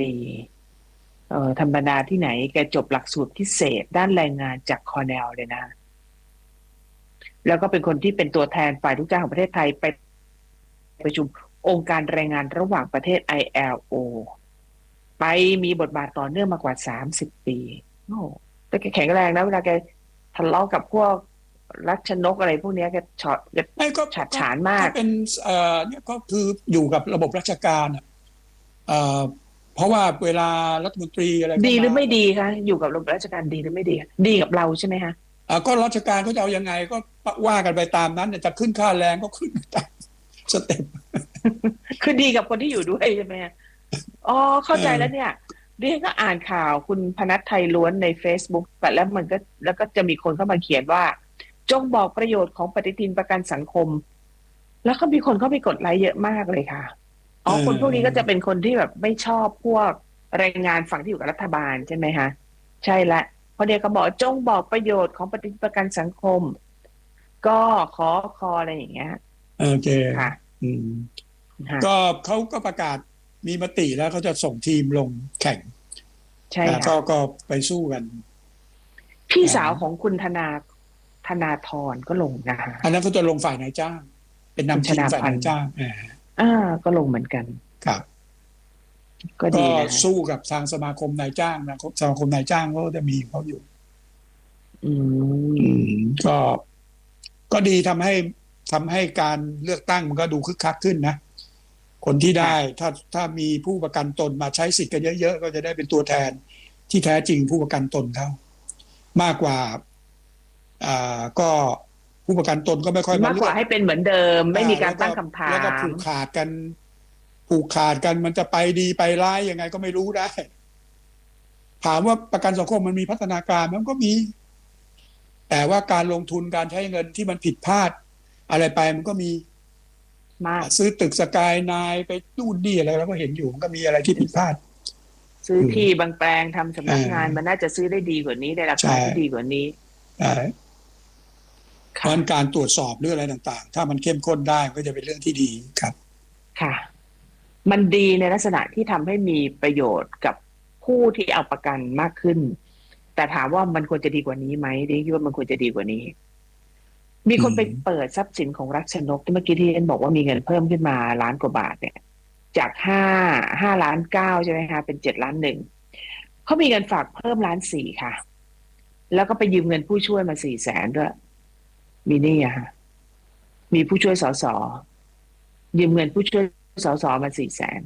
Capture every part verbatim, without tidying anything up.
ปีเอ่อธรรมดาที่ไหนแกจบหลักสูตรพิเศษด้านแรงงานจากคอร์เนลเลยนะแล้วก็เป็นคนที่เป็นตัวแทนฝ่ายลูกจ้างของประเทศไทยไปประชุมองค์การแรงงานระหว่างประเทศ ไอ แอล โอ ไปมีบทบาทต่อเนื่องมากว่าสามสิบปีโอ้แต่แกแข็งแรงนะเวลาแกทะเลาะกับพวกรัชนกอะไรพวกนี้แกช็อตแกไม่ก็ฉาดฉานมากเป็นเอ่อเนี่ยก็คืออยู่กับระบบราชการอ่ะเอ่อเพราะว่าเวลารัฐมนตรีอะไรดีหรือไม่ดีคะอยู่กับระบบราชการดีหรือไม่ดีดีกับเราใช่ไหมคะอ่าก็ราชการเขาจะเอายังไงก็ว่ากันไปตามนั้นจะขึ้นค่าแรงก็ขึ้นตามสเต็ปคือดีกับคนที่อยู่ด้วยใช่ไหมอ๋อเข้าใจแล้วเนี่ยดิฉันก็อ่านข่าวคุณพนัสไทยล้วนใน Facebook แต่แล้วมันก็แล้วก็จะมีคนเข้ามาเขียนว่าจงบอกประโยชน์ของปฏิทินประกันสังคมแล้วก็มีคนเข้าไปกดไลค์เยอะมากเลยค่ะอ๋อคนพวกนี้ก็จะเป็นคนที่แบบไม่ชอบพวกแรงงานฝั่งที่อยู่กับรัฐบาลใช่ไหมคะใช่ละเพราะเดียวก็บอกจงบอกประโยชน์ของปฏิทินประกันสังคมก็ขอคออะไรอย่างเงี้ยโอเคค่ะอืมก็เขาก็ประกาศมีมติแล้วเขาจะส่งทีมลงแข่งใช่ค่ะก็ก็ไปสู้กันพี่สาวของคุณธนาธนาธรก็ลงนะคะอันนั้นเขาจะลงฝ่ายนายจ้างเป็นนำทีมฝ่ายนายจ้างอ่าก็ลงเหมือนกันครับก็ดีนะสู้กับทางสมาคมนายจ้างนะสมาคมนายจ้างก็จะมีเขาอยู่อืมก็ก็ดีทำให้ทำให้การเลือกตั้งมันก็ดูคึกคักขึ้นนะคนที่ได้ถ้าถ้ามีผู้ประกันตนมาใช้สิทธิ์กันเยอะๆก็จะได้เป็นตัวแทนที่แท้จริงผู้ประกันตนเขามากกว่าอ่าก็ผู้ประกันตนก็ไม่ค่อยมากกว่าให้เป็นเหมือนเดิมไม่มีการตั้งคำถามแล้วก็ผูกขาดกันผูกขาดกันมันจะไปดีไปร้ายยังไงก็ไม่รู้ได้ถามว่าประกันสังคมมันมีพัฒนาการมันก็มีแต่ว่าการลงทุนการใช้เงินที่มันผิดพลาดอะไรไปมันก็มีมากซื้อตึกสกายนายไปนู่นนี่อะไรเราก็เห็นอยู่มันก็มีอะไรที่ผิดพลาดซื้อที่บางแปลงทำสำนักงานมันน่าจะซื้อได้ดีกว่านี้ได้ราคาที่ดีกว่านี้ใช่เพราะการตรวจสอบเรื่องอะไรต่างๆถ้ามันเข้มข้นได้ก็จะเป็นเรื่องที่ดีครับค่ะมันดีในลักษณะที่ทำให้มีประโยชน์กับผู้ที่เอาประกันมากขึ้นแต่ถามว่ามันควรจะดีกว่านี้ไหมดิคิดว่ามันควรจะดีกว่านี้มีคนไปเปิดทรัพย์สินของรัชนกที่เมื่อกี้ที่เอ็นบอกว่ามีเงินเพิ่มขึ้นมาล้านกว่าบาทเนี่ยจากห้าห้าล้านเก้าใช่ไหมคะเป็นเจ็ดล้านหนึ่งเขามีเงินฝากเพิ่มล้านสี่ค่ะแล้วก็ไปยืมเงินผู้ช่วยมาสี่แสนด้วยมีนี่อะค่ะมีผู้ช่วยสสยืมเงินผู้ช่วยสสมาสี่แสน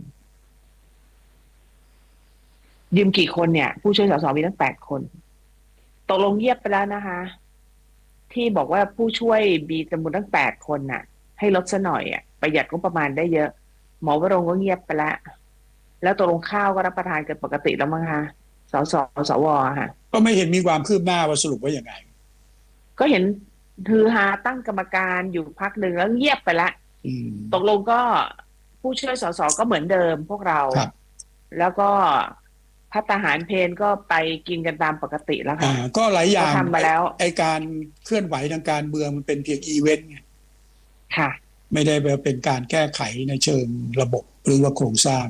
ยืมกี่คนเนี่ยผู้ช่วยสสมีตั้งแปดคนตกลงเงียบไปแล้วนะคะที่บอกว่าผู้ช่วยมีจำนวนตั้งแปดคนน่ะให้ลดซะหน่อยอ่ะประหยัดงบประมาณได้เยอะหมอวรงค์ก็เงียบไปแล้วแล้วตกลงข้าวก็รับประทานกันปกติแล้วมั้งคะสสสวค่ะก็ไม่เห็นมีความคืบหน้าว่าสรุปว่าอย่างไงก็เห็นคือหาตั้งกรรมการอยู่พักหนึ่งแล้วเงียบไปแล้วตกลงก็ผู้ช่วยสสก็เหมือนเดิมพวกเราแล้วก็พัฒหารเพนก็ไปกินกันตามปกติแล้วค่ะก็หลายอย่างทำมาแล้วไอการเคลื่อนไหวทางการเมืองมันเป็นเพียงอีเวนต์ไงค่ะไม่ได้เป็นการแก้ไขในเชิงระบบหรือว่าโครงสร้าง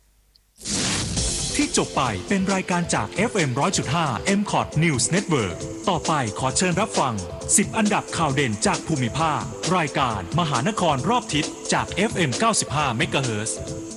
ที่จบไปเป็นรายการจาก เอฟ เอ็ม หนึ่งร้อยจุดห้า เอ็ม คอท News Network ต่อไปขอเชิญรับฟังสิบอันดับข่าวเด่นจากภูมิภาครายการมหานครรอบทิศจาก เอฟ เอ็ม เก้าสิบห้า เมกะเฮิรตซ์